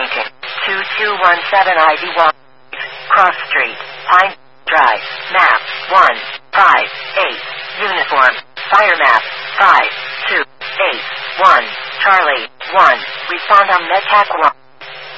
Lincoln, 2217 Ivy Walk, Cross Street, Pine Drive, map 158, uniform, fire map 5281, Charlie 1, respond on Medtac 1.